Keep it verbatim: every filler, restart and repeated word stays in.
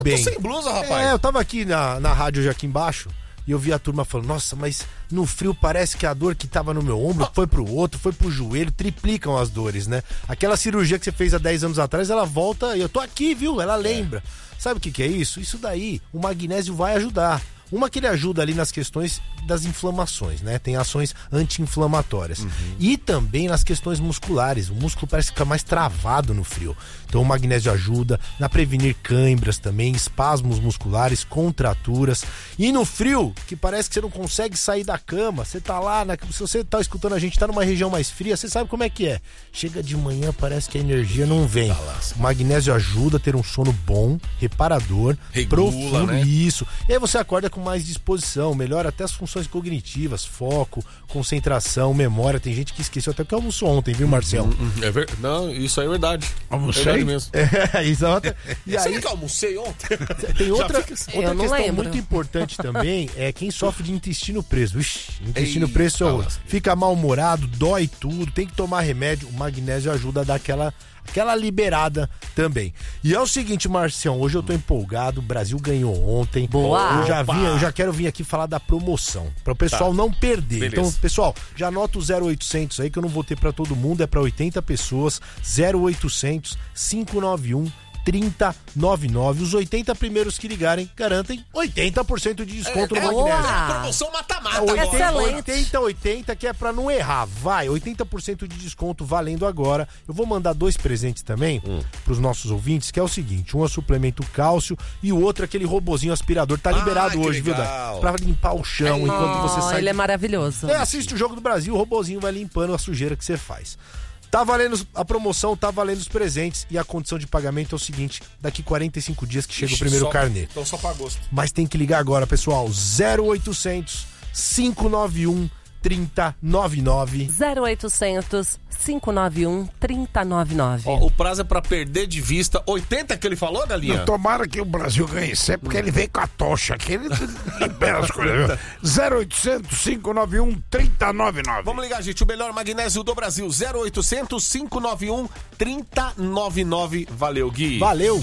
bem. Tô sem blusa, rapaz. É, eu tava aqui na, na rádio já aqui embaixo e eu vi a turma falando, nossa, mas no frio parece que a dor que tava no meu ombro foi pro outro, foi pro joelho, triplicam as dores, né? Aquela cirurgia que você fez há dez anos atrás, ela volta e eu tô aqui, viu? Ela lembra. É. Sabe o que que é isso? Isso daí, o magnésio vai ajudar. Uma que ele ajuda ali nas questões das inflamações, né? Tem ações anti-inflamatórias. Uhum. E também nas questões musculares. O músculo parece ficar mais travado no frio. Então o magnésio ajuda na prevenir cãibras também, espasmos musculares, contraturas. E no frio, que parece que você não consegue sair da cama, você tá lá, na... se você tá escutando a gente, tá numa região mais fria, você sabe como é que é. Chega de manhã, parece que a energia não vem. O magnésio ajuda a ter um sono bom, reparador, regula, profundo, né? Isso. E aí você acorda com mais disposição, melhora até as funções cognitivas, foco, concentração, memória. Tem gente que esqueceu até que almoçou ontem, viu, Marcelo? Hum, hum, é ver... Não, isso aí é verdade. Almocei? Verdade mesmo. É, exato. E Você aí, que eu almocei ontem? tem outra, assim. outra questão lembro. muito importante também, é quem sofre de intestino preso. Ixi, intestino Ei, preso fala. fica mal-humorado, dói tudo, tem que tomar remédio. O magnésio ajuda a dar aquela... aquela liberada também. E é o seguinte, Marcião, hoje eu tô empolgado, o Brasil ganhou ontem. Boa! Eu já, Opa! vim, eu já quero vir aqui falar da promoção, para o pessoal Tá. não perder. Beleza. Então, pessoal, já anota o zero oitocentos aí, que eu não vou ter para todo mundo, é para oitenta pessoas, zero oitocentos, cinco nove um, trinta noventa e nove. Os oitenta primeiros que ligarem garantem oitenta por cento de desconto é, no é, magnésio. É a promoção mata-mata É agora. Excelente. oitenta oitenta, que é pra não errar. Vai, oitenta por cento de desconto valendo agora. Eu vou mandar dois presentes também hum. pros nossos ouvintes, que é o seguinte: um é suplemento cálcio e o outro é aquele robozinho aspirador. Tá liberado ah, hoje, viu, legal. Dani? Pra limpar o chão Oh, enquanto você sai. Ele é maravilhoso. É, assiste o Jogo do Brasil, o robozinho vai limpando a sujeira que você faz. Tá valendo a promoção, tá valendo os presentes e a condição de pagamento é o seguinte: daqui quarenta e cinco dias que chega Ixi, o primeiro só, carnê. Então só pra agosto. Mas tem que ligar agora, pessoal. zero oitocentos, cinco nove um, trinta noventa e nove. zero oitocentos, cinco nove um, trinta noventa e nove. Ó, o prazo é pra perder de vista oitenta que ele falou, Galinha? Não, tomara que o Brasil ganhe sempre, porque ele veio com a tocha aqui, ele libera as coisas. zero oitocentos, cinco nove um, trinta noventa e nove. Vamos ligar, gente, o melhor magnésio do Brasil, zero oitocentos, cinco nove um, trinta noventa e nove. Valeu, Gui. Valeu.